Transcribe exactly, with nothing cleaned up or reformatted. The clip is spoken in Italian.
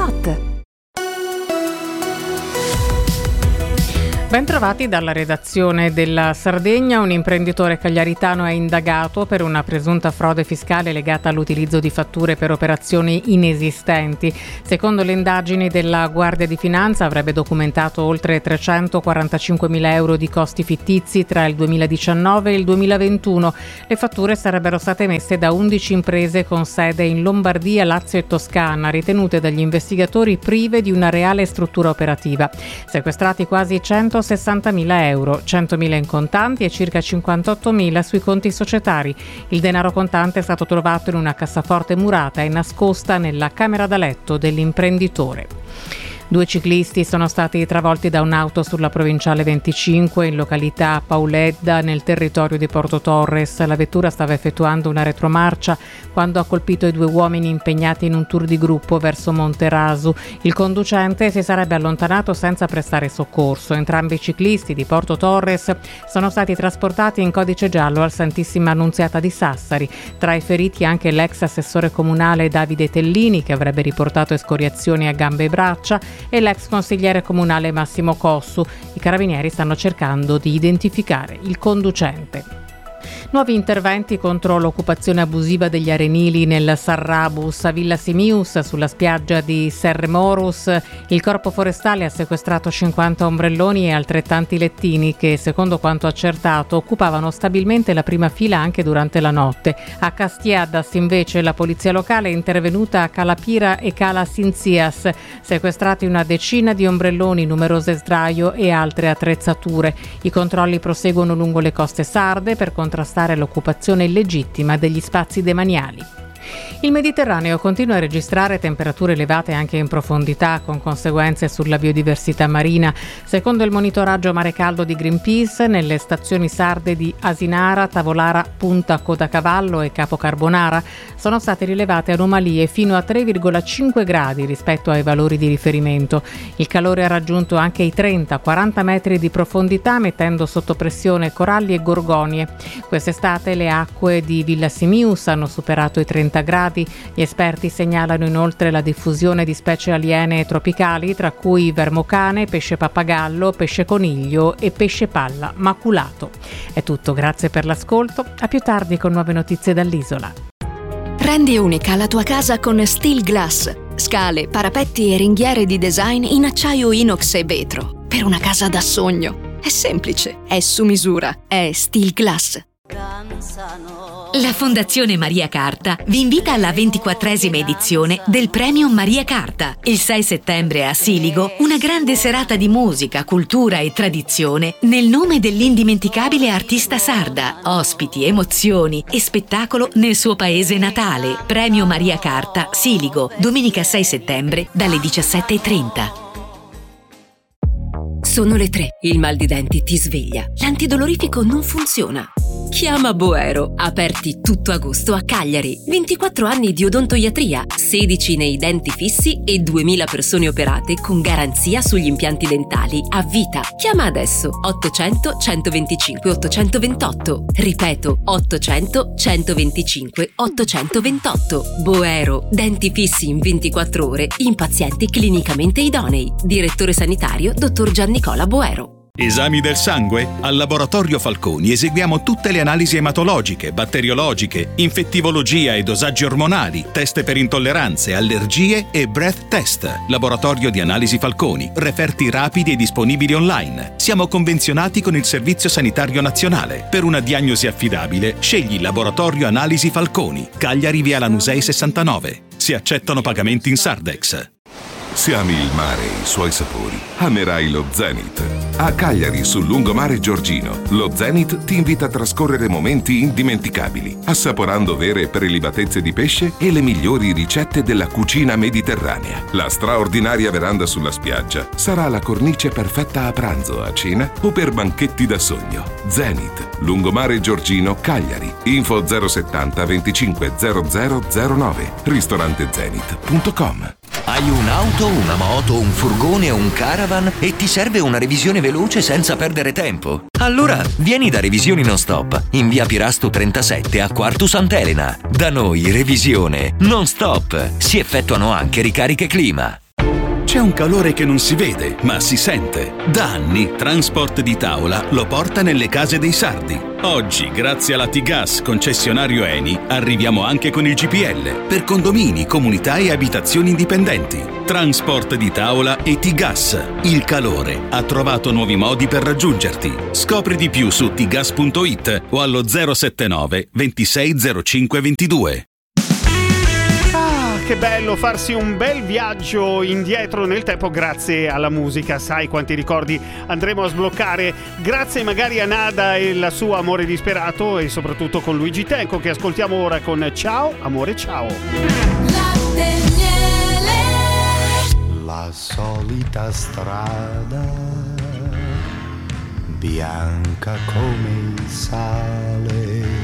Spot. Bentrovati dalla redazione della Sardegna. Un imprenditore cagliaritano è indagato per una presunta frode fiscale legata all'utilizzo di fatture per operazioni inesistenti. Secondo le indagini della Guardia di Finanza avrebbe documentato oltre trecentoquarantacinquemila euro di costi fittizi tra il duemiladiciannove e il duemilaventuno. Le fatture sarebbero state emesse da undici imprese con sede in Lombardia, Lazio e Toscana, ritenute dagli investigatori prive di una reale struttura operativa. Sequestrati quasi centosessantamila euro, centomila in contanti e circa cinquantottomila sui conti societari. Il denaro contante è stato trovato in una cassaforte murata e nascosta nella camera da letto dell'imprenditore. Due ciclisti sono stati travolti da un'auto sulla provinciale venticinque in località Pauledda nel territorio di Porto Torres. La vettura stava effettuando una retromarcia quando ha colpito i due uomini impegnati in un tour di gruppo verso Monterasu. Il conducente si sarebbe allontanato senza prestare soccorso. Entrambi i ciclisti di Porto Torres sono stati trasportati in codice giallo al Santissima Annunziata di Sassari. Tra i feriti anche l'ex assessore comunale Davide Tellini, che avrebbe riportato escoriazioni a gambe e braccia, e l'ex consigliere comunale Massimo Cossu. I carabinieri stanno cercando di identificare il conducente. Nuovi interventi contro l'occupazione abusiva degli arenili nel Sarrabus a Villa Simius, sulla spiaggia di Serremorus. Il Corpo Forestale ha sequestrato cinquanta ombrelloni e altrettanti lettini che, secondo quanto accertato, occupavano stabilmente la prima fila anche durante la notte. A Castiadas, invece, la polizia locale è intervenuta a Calapira e Cala Sinzias, sequestrati una decina di ombrelloni, numerose sdraio e altre attrezzature. I controlli proseguono lungo le coste sarde per contrastare l'occupazione illegittima degli spazi demaniali. Il Mediterraneo continua a registrare temperature elevate anche in profondità, con conseguenze sulla biodiversità marina. Secondo il monitoraggio mare caldo di Greenpeace, nelle stazioni sarde di Asinara, Tavolara, Punta Codacavallo e Capo Carbonara sono state rilevate anomalie fino a tre virgola cinque gradi rispetto ai valori di riferimento. Il calore ha raggiunto anche i trenta quaranta metri di profondità, mettendo sotto pressione coralli e gorgonie. Quest'estate le acque di Villa Simius hanno superato i trenta gradi. Gli esperti segnalano inoltre la diffusione di specie aliene tropicali, tra cui vermocane, pesce pappagallo, pesce coniglio e pesce palla maculato. È tutto, grazie per l'ascolto. A più tardi con nuove notizie dall'isola. Rendi unica la tua casa con Steel Glass. Scale, parapetti e ringhiere di design in acciaio inox e vetro. Per una casa da sogno. È semplice, è su misura, è Steel Glass. La Fondazione Maria Carta vi invita alla ventiquattresima edizione del Premio Maria Carta. Il sei settembre a Siligo, una grande serata di musica, cultura e tradizione nel nome dell'indimenticabile artista sarda. Ospiti, emozioni e spettacolo nel suo paese natale. Premio Maria Carta, Siligo, domenica sei settembre dalle diciassette e trenta. Sono le tre. Il mal di denti ti sveglia. L'antidolorifico non funziona. Chiama Boero. Aperti tutto agosto a Cagliari. ventiquattro anni di odontoiatria, sedici nei denti fissi e duemila persone operate con garanzia sugli impianti dentali a vita. Chiama adesso ottocento centoventicinque ottocentoventotto. Ripeto, ottocento centoventicinque ottocentoventotto. Boero. Denti fissi in ventiquattro ore in pazienti clinicamente idonei. Direttore sanitario dottor Giannicola Boero. Esami del sangue? Al Laboratorio Falconi eseguiamo tutte le analisi ematologiche, batteriologiche, infettivologia e dosaggi ormonali, test per intolleranze, allergie e breath test. Laboratorio di Analisi Falconi, referti rapidi e disponibili online. Siamo convenzionati con il Servizio Sanitario Nazionale. Per una diagnosi affidabile, scegli Laboratorio Analisi Falconi, Cagliari via Lanusei sessantanove. Si accettano pagamenti in Sardex. Se ami il mare e i suoi sapori, amerai lo Zenith. A Cagliari, sul lungomare Giorgino, lo Zenith ti invita a trascorrere momenti indimenticabili, assaporando vere prelibatezze di pesce e le migliori ricette della cucina mediterranea. La straordinaria veranda sulla spiaggia sarà la cornice perfetta a pranzo, a cena o per banchetti da sogno. Zenith, lungomare Giorgino, Cagliari. Info zero settanta venticinque zero zero zero nove. ristorante zenith punto com. Hai un'auto, una moto, un furgone o un caravan e ti serve una revisione veloce senza perdere tempo? Allora vieni da Revisioni Non Stop in via Pirasto trentasette a Quartu Sant'Elena. Da noi revisione non stop. Si effettuano anche ricariche clima. C'è un calore che non si vede, ma si sente. Da anni Transport di Tavola lo porta nelle case dei sardi. Oggi, grazie alla T-Gas concessionario Eni, arriviamo anche con il G P L per condomini, comunità e abitazioni indipendenti. Transport di Tavola e T-Gas. Il calore ha trovato nuovi modi per raggiungerti. Scopri di più su t gas punto it o allo zero sette nove ventisei zero cinque ventidue. Che bello farsi un bel viaggio indietro nel tempo grazie alla musica. Sai quanti ricordi andremo a sbloccare grazie magari a Nada e il suo Amore disperato, e soprattutto con Luigi Tenco, che ascoltiamo ora con Ciao Amore Ciao. Latte e miele. La solita strada, bianca come il sale,